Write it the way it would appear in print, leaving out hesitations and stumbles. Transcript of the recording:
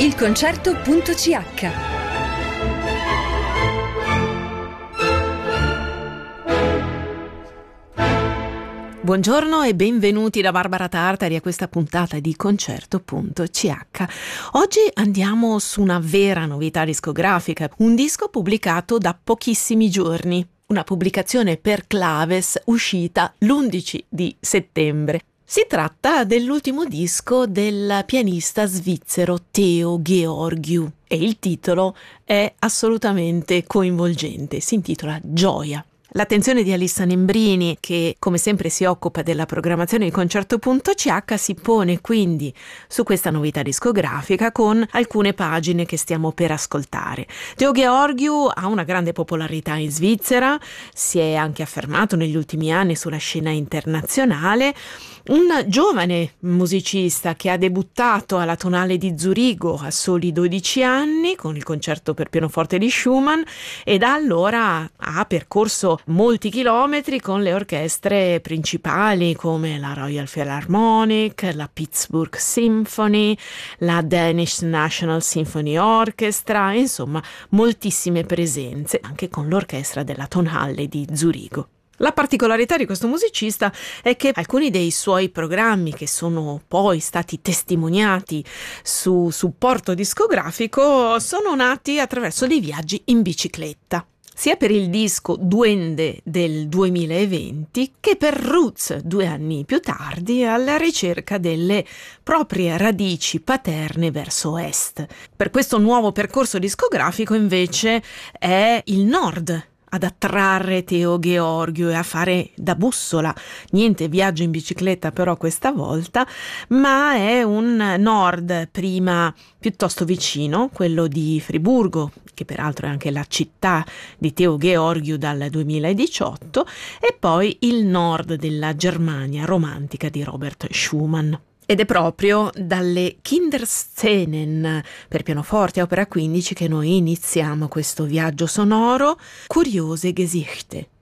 ilconcerto.ch. Buongiorno e benvenuti da Barbara Tartari a questa puntata di Concerto.ch. Oggi andiamo su una vera novità discografica, un disco pubblicato da pochissimi giorni, una pubblicazione per Claves uscita l'11 di settembre. Si tratta dell'ultimo disco del pianista svizzero Theo Georgiou e il titolo è assolutamente coinvolgente, si intitola Gioia. L'attenzione di Alissa Nembrini, che come sempre si occupa della programmazione di Concerto.ch, si pone quindi su questa novità discografica con alcune pagine che stiamo per ascoltare. Theo Georgiou ha una grande popolarità in Svizzera, si è anche affermato negli ultimi anni sulla scena internazionale, un giovane musicista che ha debuttato alla Tonale di Zurigo a soli 12 anni con il concerto per pianoforte di Schumann e da allora ha percorso molti chilometri con le orchestre principali come la Royal Philharmonic, la Pittsburgh Symphony, la Danish National Symphony Orchestra, insomma moltissime presenze anche con l'orchestra della Tonhalle di Zurigo. La particolarità di questo musicista è che alcuni dei suoi programmi, che sono poi stati testimoniati su supporto discografico, sono nati attraverso dei viaggi in bicicletta, sia per il disco Duende del 2020 che per Roots 2 anni più tardi, alla ricerca delle proprie radici paterne verso est. Per questo nuovo percorso discografico invece è il nord ad attrarre Theo Georgiou e a fare da bussola. Niente viaggio in bicicletta però questa volta, ma è un nord prima piuttosto vicino, quello di Friburgo, che peraltro è anche la città di Theo Georgiou dal 2018, e poi il nord della Germania romantica di Robert Schumann. Ed è proprio dalle Kinderszenen per pianoforte opera 15 che noi iniziamo questo viaggio sonoro, Kuriose Gesichte.